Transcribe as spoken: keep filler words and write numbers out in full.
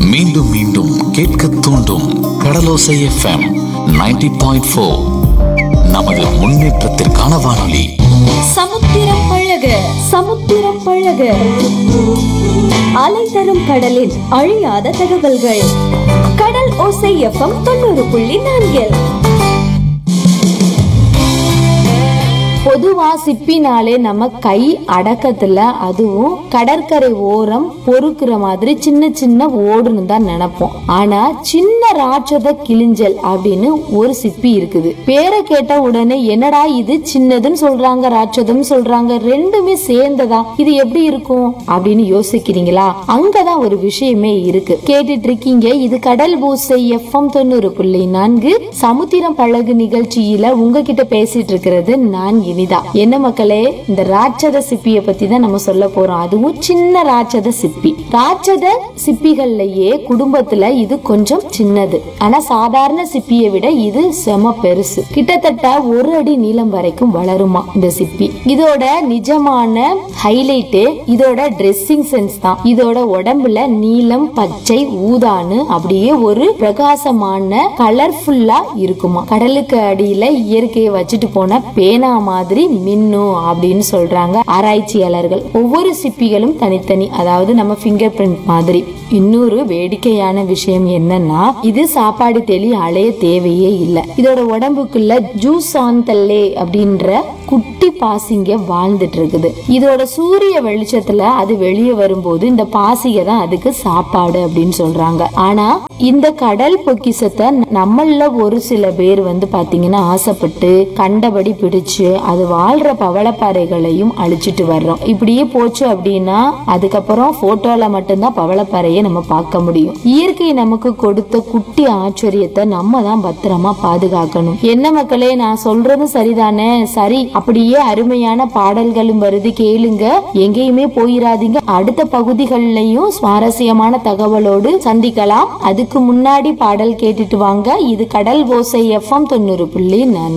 மீண்டும் மீண்டும் கேட்க தூண்டும் கடலோசை எஃப்எம் நைன்டி பாயிண்ட் ஃபோர். நமது முன்னேற்றத்திற்கான வானொலி. சமுத்திரம் பழக சமுத்திரம் பழக அலை தரும் கடலின் அழியாத தகவல்கள். கடல் ஓசை எஃப்எம் தொண்ணூறு புள்ளி நான்கில். பொதுவா சிப்பினாலே நம்ம கை அடக்கத்துல, அதுவும் கடற்கரை ஓரம் பொறுக்கிற மாதிரி சின்ன சின்ன ஓடுன்னு தான் நினைப்போம். ஆனா சின்ன ராட்சத கிளிஞ்சல் அப்படின்னு ஒரு சிப்பி இருக்குது. பேரை கேட்ட உடனே என்னடா இது சின்னதுன்னு சொல்றாங்க, ராட்சதம் சொல்றாங்க, ரெண்டுமே சேர்ந்ததா, இது எப்படி இருக்கும் அப்படின்னு யோசிக்கிறீங்களா? அங்கதான் ஒரு விஷயமே இருக்கு. கேட்டுட்டு இருக்கீங்க, இது கடல் ஓசை எஃப்எம் தொண்ணூறு புள்ளி நான்கு சமுத்திரம் பழகு நிகழ்ச்சியில உங்ககிட்ட பேசிட்டு இருக்கிறது நான் இனிதா. என்ன மக்களே, இந்த ராட்சத சிப்பிய பத்தி தான் நம்ம சொல்ல போறோம். அதுவும் சின்ன ராட்சத சிப்பி. ராட்சத சிப்பிகள்லயே குடும்பத்துல இது கொஞ்சம் சின்னது. ஆனா சாதாரண சிப்பியை விட இது செம பெருசு. கிட்டத்தட்ட ஒரு அடி நீளம் வரைக்கும் வளருமா இந்த சிப்பி. இதோட நிஜமான ஹைலைட் இதோட ட்ரெஸ்ஸிங் சென்ஸ் தான். இதோட உடம்புல நீலம், பச்சை, ஊதான்னு அப்படியே ஒரு பிரகாசமான கலர்ஃபுல்லா இருக்குமா. கடலுக்கு அடியில இயற்கையை வச்சுட்டு போன பேனா மாதிரி மின்னும் அப்படின்னு சொல்றாங்க ஆராய்ச்சியாளர்கள். ஒவ்வொரு சிப்பிகளும் தனித்தனி, அதாவது நம்ம பிங்கர் பிரிண்ட் மாதிரி. இன்னொரு வேடிக்கையான விஷயம் என்னன்னா, இது சாப்பாடு தேடி அலைய தேவையே இல்லை. இதோட உடம்புக்குள்ள ஜூசாந்தல்லே அப்படின்ற குட்டி பாசிங்க வாழ்ந்துட்டு இருக்குது. இதோட சூரிய வெளிச்சத்துல அது வெளியே வரும்போது இந்த பாசிங்க தான் அதுக்கு சாப்பாடு அப்படின்னு சொல்றாங்க. ஆனா இந்த கடல் பொக்கிஷத்தை நம்மள ஒரு சில பேர் வந்து பாத்தீங்கன்னா ஆசைப்பட்டு கண்டபடி பிடிச்சு அது வாழ்ற பவளப்பாறைகளையும் அழிச்சிட்டு வர்றோம். இப்படியே போச்சு அப்படின்னா அதுக்கப்புறம் போட்டோல மட்டும்தான் பவளப்பாறையை நம்ம பார்க்க முடியும். இயற்கை நமக்கு கொடுத்த குட்டி ஆச்சரியத்தை நம்ம தான் பத்திரமா பாதுகாக்கணும். என்ன மக்களே, நான் சொல்றது சரிதானே? சரி, அப்படியே அருமையான பாடல்களும் வருது, கேளுங்க, எங்கேயுமே போயிடாதீங்க. அடுத்த பகுதிகளிலையும் சுவாரஸ்யமான தகவலோடு சந்திக்கலாம். அதுக்கு முன்னாடி பாடல் கேட்டுட்டு வாங்க. இது கடல் ஓசை எஃப்எம் தொண்ணூறு புள்ளி நான்கு.